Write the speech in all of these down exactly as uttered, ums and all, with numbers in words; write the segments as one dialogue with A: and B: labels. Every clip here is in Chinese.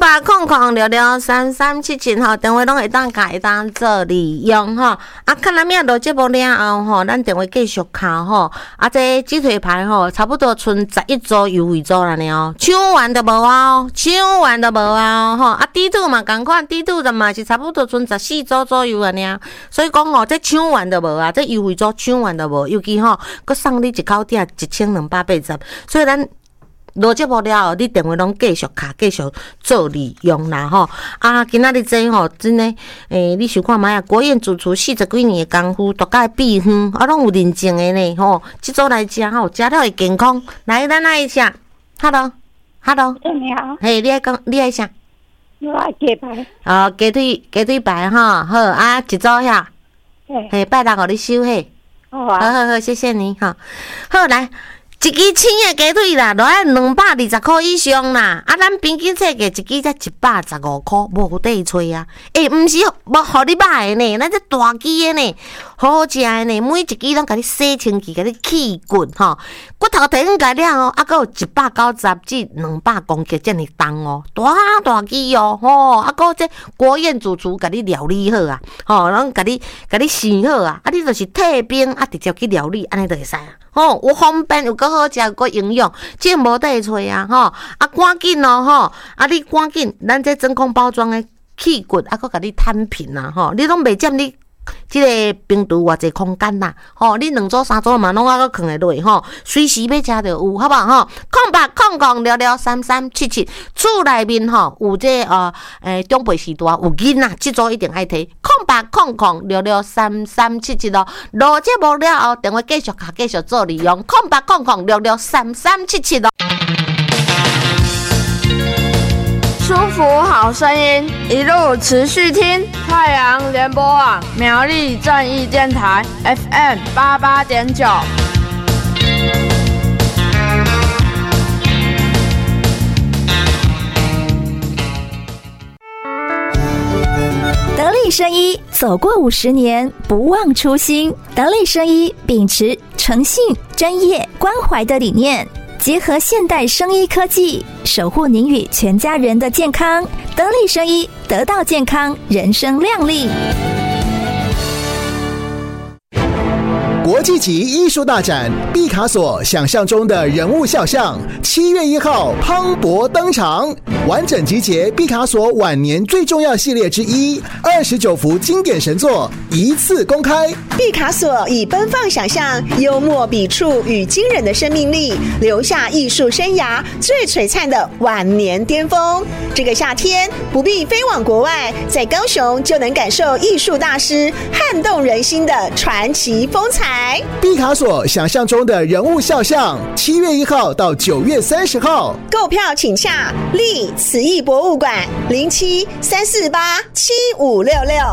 A: 八空空六六三三七七吼，电话拢会当改当做利用吼。啊，看咱命录节目了后吼，咱电话继续敲吼。啊，这鸡腿排吼，差不多剩十一组优惠组了呢，抢完都无啊哦，抢完都无啊吼。啊，底肚嘛同款，底肚的嘛是差不多剩十四组左右了呢。所以讲吼，这抢完都无啊，这优惠组抢完都无，尤其吼，佮送你一口鼎一千两百八十，所以咱。录节目了后，你电话拢继续卡，继续做利用啦吼。啊，今仔日这吼，真诶，诶，你想看卖啊？国宴主厨四十几年诶功夫，独家秘方，啊，拢有认证诶呢吼。即组来食吼，食了会健康。来，咱来食 ，Hello，Hello，
B: 你好，
A: 嘿，你爱讲，你爱啥？
B: 我爱鸡排。
A: 哦，鸡腿，鸡腿排吼，好啊，一组遐，嘿，拜六互你收嘿。
B: 好啊。
A: 好好好，谢谢你哈。好来。一支青的鸡腿啦，落来两百二十块以上啦。啊，咱平均册价一支才一百十五块，无地吹啊！诶、欸，毋是无互你买的呢，咱这大支的呢，好好食的呢。每一支拢甲你洗清气，甲你去骨吼，骨头提起来了哦，啊，佮有一百九十至两百公克这么重哦，大大支哦，吼，啊，佮这国宴主厨甲你料理好啊，吼，拢甲你甲你洗好啊，啊，你就是退冰啊，直接去料理，安尼就会使啊。吼，有方便又搁好食，又搁营养，这无得吹啊！吼，啊，赶紧哦，吼，啊，你赶紧，咱这真空包装的去骨，啊，搁甲你摊平啦，吼，你拢袂占你即个冰橱偌济空间啦，吼，你两组三组嘛，拢啊搁放会落，吼，随时要食就有，好不好？吼，空八空空六六三三七七，厝内面吼有这呃诶长辈时代有囡仔，即组一定爱摕。空八空空六六三三七七咯，录节目了后，电话继续卡，继续做利用。空八空空六六三三七七咯。
C: 舒服好声音，一路持续听。太阳联播网苗栗正义电台 F M 八八点九。
D: 得力生医走过五十年，不忘初心。得力生医秉持诚信、专业、关怀的理念，结合现代生医科技，守护您与全家人的健康。得力生医，得到健康，人生亮丽。
E: 国际级艺术大展毕卡索想象中的人物肖像，七月一号磅礴登场，完整集结毕卡索晚年最重要系列之一，二十九幅经典神作一次公开。
F: 毕卡索以奔放想象、幽默笔触与惊人的生命力，留下艺术生涯最璀璨的晚年巅峰。这个夏天不必飞往国外，在高雄就能感受艺术大师撼动人心的传奇风采。
E: 毕卡索想象中的人物肖像，七月一号到九月三十号，
F: 购票请洽立慈艺博物馆零七三四八七五六六。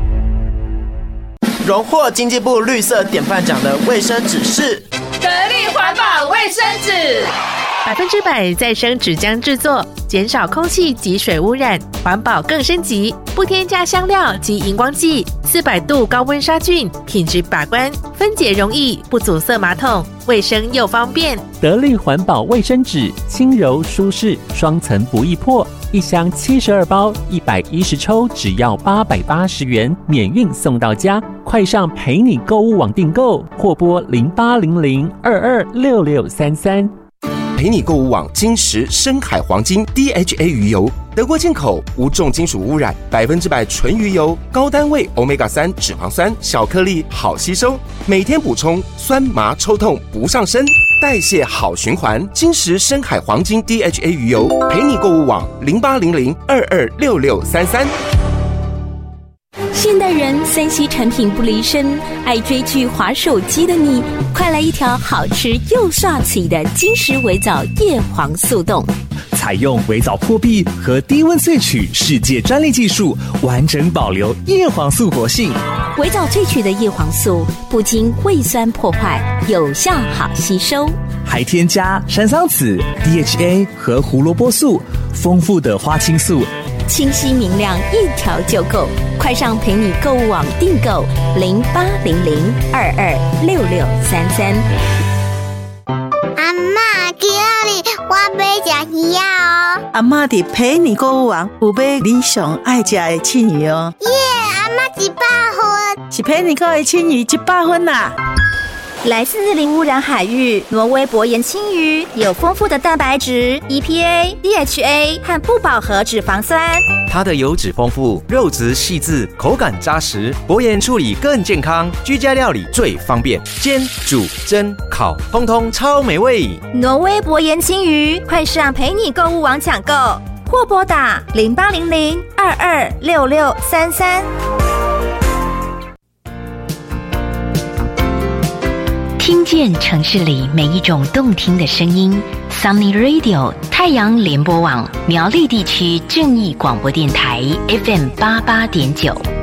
G: 荣获经济部绿色典范奖的卫生纸是
H: 得力环保卫生纸，
I: 百分之百再生纸浆制作，减少空气及水污染，环保更升级，不添加香料及荧光剂，四百度高温杀菌，品质把关，分解容易，不阻塞马桶，卫生又方便。
J: 得力环保卫生纸，轻柔舒适，双层不易破，一箱七十二包，一百一十抽，只要八百八十元，免运送到家。快上陪你购物网订购，或拨零八零零二二六六三三。
K: 陪你购物网金石深海黄金 D H A 鱼油，德国进口，无重金属污染，百分之百纯鱼油，高单位 欧米伽三 脂肪酸，小颗粒好吸收，每天补充，酸麻抽痛不上身，代谢好循环。金石深海黄金 D H A 鱼油，陪你购物网零八零零二二六六三三。
D: 现代人三 C 产品不离身，爱追剧滑手机的你，快来一条好吃又刷嘴的金石微藻叶黄素冻。
L: 采用微藻破壁和低温萃取世界专利技术，完整保留叶黄素活性。
D: 微藻萃取的叶黄素不经胃酸破坏，有效好吸收，
L: 还添加山桑子、D H A 和胡萝卜素，丰富的花青素，
D: 清晰明亮，一条就够。快上陪你购物网订购零八零零二二六六三三。
M: 阿嬷，今日我要吃鱼仔哦。 阿嬷伫陪你购物网有买你上爱食的庆鱼哦。
N: 耶，阿嬷一百分，
M: 是陪你购的庆鱼一百分啦。
D: 来自零污染海域，挪威薄盐青鱼有丰富的蛋白质、E P A、D H A 和不饱和脂肪酸。
O: 它的油脂丰富，肉质细致，口感扎实，薄盐处理更健康，居家料理最方便，煎、煮、蒸、烤，通通超美味。
D: 挪威薄盐青鱼，快上陪你购物网抢购，或拨打零八零零二二六六三三。
P: 听见城市里每一种动听的声音 Sunny Radio 太阳联播网苗栗地区正义广播电台 F M 八八点九。